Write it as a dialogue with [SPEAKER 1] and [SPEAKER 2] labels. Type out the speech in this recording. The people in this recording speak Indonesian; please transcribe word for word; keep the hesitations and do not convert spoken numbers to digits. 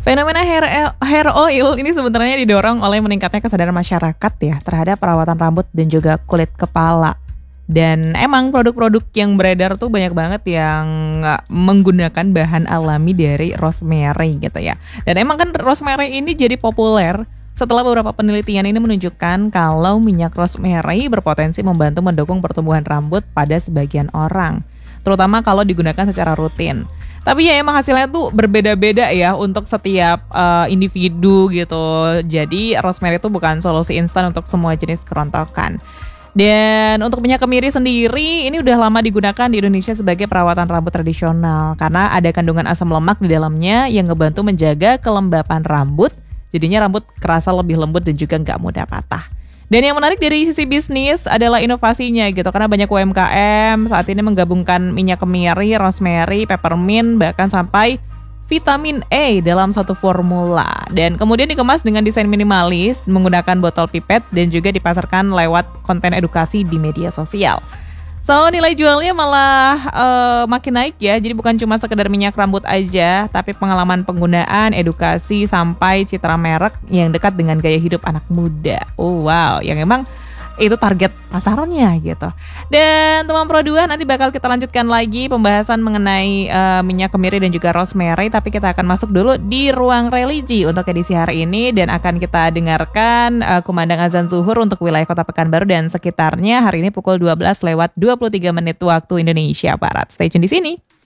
[SPEAKER 1] Fenomena hair el hair oil ini sebenarnya didorong oleh meningkatnya kesadaran masyarakat ya terhadap perawatan rambut dan juga kulit kepala. Dan emang produk-produk yang beredar tuh banyak banget yang uh, menggunakan bahan alami dari rosemary gitu ya. Dan emang kan rosemary ini jadi populer setelah beberapa penelitian ini menunjukkan kalau minyak rosemary berpotensi membantu mendukung pertumbuhan rambut pada sebagian orang, terutama kalau digunakan secara rutin. Tapi ya emang hasilnya tuh berbeda-beda ya untuk setiap uh, individu gitu. Jadi rosemary itu bukan solusi instan untuk semua jenis kerontokan. Dan untuk minyak kemiri sendiri ini udah lama digunakan di Indonesia sebagai perawatan rambut tradisional karena ada kandungan asam lemak di dalamnya yang ngebantu menjaga kelembapan rambut. Jadinya rambut kerasa lebih lembut dan juga nggak mudah patah. Dan yang menarik dari sisi bisnis adalah inovasinya gitu, karena banyak U M K M saat ini menggabungkan minyak kemiri, rosemary, peppermint, bahkan sampai vitamin E dalam satu formula. Dan kemudian dikemas dengan desain minimalis, menggunakan botol pipet dan juga dipasarkan lewat konten edukasi di media sosial. So nilai jualnya malah uh, makin naik ya. Jadi bukan cuma sekedar minyak rambut aja, tapi pengalaman penggunaan, edukasi, sampai citra merek yang dekat dengan gaya hidup anak muda. Oh wow, yang emang itu target pasarnya gitu. Dan teman Pro dua nanti bakal kita lanjutkan lagi pembahasan mengenai uh, minyak kemiri dan juga rosemary, tapi kita akan masuk dulu di ruang religi untuk edisi hari ini dan akan kita dengarkan uh, kumandang azan zuhur untuk wilayah Kota Pekanbaru dan sekitarnya hari ini pukul dua belas lewat dua puluh tiga menit waktu Indonesia Barat. Stay tune di sini.